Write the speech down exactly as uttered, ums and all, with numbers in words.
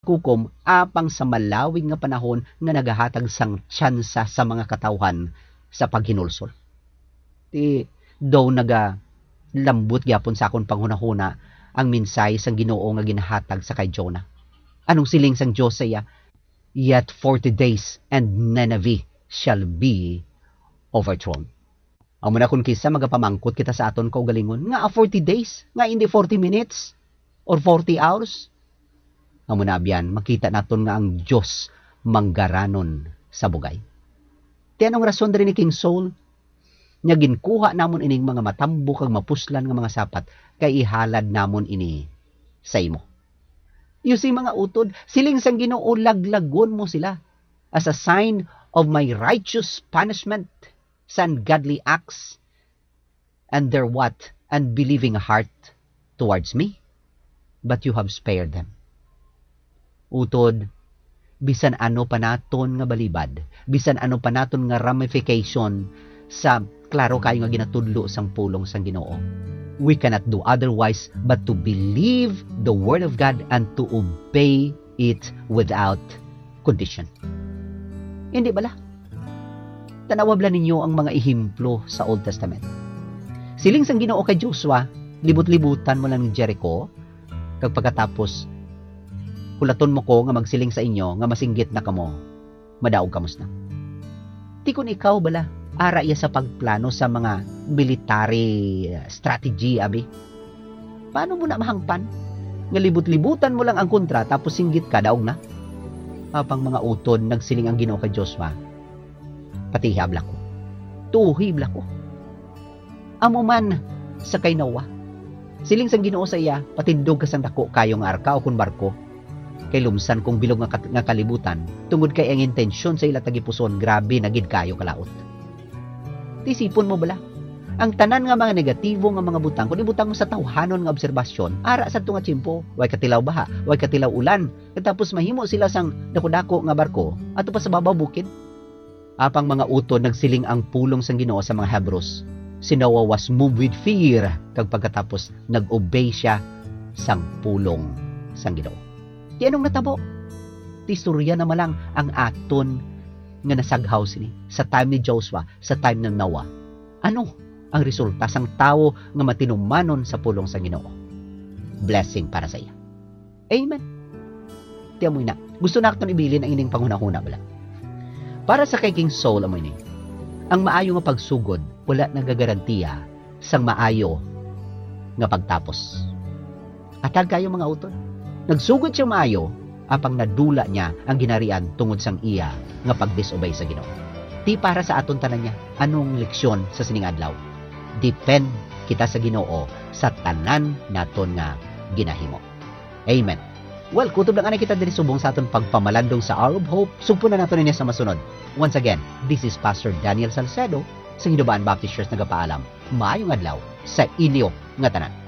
kukom apang sa malawig nga panahon nga nagahatag sang tsansa sa mga katawhan sa paghinulsol. Ti daw naga lambot gyapon sa akon panghunahuna ang minsay sang Ginoo nga ginahatag sa kay Jonah. Anong siling sang Dios saya? Yet forty days and Nineveh shall be overthrown. Amo na kun kisa magapamangkot kita sa aton kaugalingon nga forty days, nga hindi forty minutes or forty hours. Amo na biyan, makita naton nga ang Dios manggaranon sa bugay. Ti anong rason diri ni King Saul? Nya ginkuha namon ining mga matambok kag mapuslan nga mga sapat kay ihalad namon ini sa imo. You see mga utod, siling sang Ginoo laglagon mo sila as a sign of my righteous punishment sa ungodly acts and their what? Unbelieving heart towards me. But you have spared them. Utod, bisan ano pa naton nga balibad, bisan ano pa naton nga ramification sa klaro kayo nga ginatudlo sang pulong sang Ginoo. We cannot do otherwise but to believe the word of God and to obey it without condition. Hindi bala? Tanawablan ninyo ang mga ihimplo sa Old Testament. Siling sang Ginoo kay Joshua, libot-libutan mo lang ng Jericho, kag pagkatapos kulaton mo ko nga magsiling sa inyo nga masinggit na kamo, madaog kamos na. Ti kun ikaw bala, ara iya sa pagplano sa mga military strategy, abi. Paano mo na mahangpan? Nga libut-libutan mo lang ang kontra tapos singgit ka, daog na. Apang mga utod, nagsiling ang Ginoo kay Joshua, pati habla ko. Tuhibla ko. Amo man sa kay Noah. Siling sang Ginoo sa iya, patindog ka sang dako kayo nga arka o kun barko. Kay lumsan kong bilog nga, kat- nga kalibutan, tungod kay ang intensyon sa ila tagipuson, grabe nagid kayo kalaot. Tisipon mo bala, ang tanan nga mga negatibo nga mga butang, kung ibutang mo sa tawhanon nga obserbasyon, ara sa tunga tsimpo, way katilaw baha, way katilaw ulan, tapos mahimo sila sang dako-dako nga barko, ato pa sa babaw bukid. Apang mga utod, nagsiling ang pulong sang Ginoo sa mga Hebrews. Si Noah was moved with fear, kag pagkatapos nag-obey siya sang pulong sang Ginoo. Di anong natabo? Ti istorya na malang ang aton nga nasaghaw sini sa time ni Joshua, sa time ng Noah. Ano ang resulta sang tawo nga matinumanon sa pulong sa Ginoo? Blessing para sa iya. Amen. Ti amoy na. Gusto na akton ibilin ang ining panghunahuna bala. Para sa kay King Saul amoy ni. Ang maayo nga pagsugod wala nagagarantiya sang maayo nga pagtapos. Atag kayo mga utod. Nagsugod siya maayo, apang nadula niya ang ginarian tungod sang iya nga pagdisobey sa Ginoo. Ti para sa aton tanan niya, anong leksyon sa sining adlaw? Depend kita sa Ginoo sa tanan naton nga ginahimo. Amen. Well, kutob lang ana kita diri subong sa aton pagpamalandong sa Hour of Hope. Sugpo na naton niya sa masunod. Once again, this is Pastor Daniel Salcedo sa Hinubaan Baptist Church nagapaalam. Maayong adlaw sa inyo nga tanan.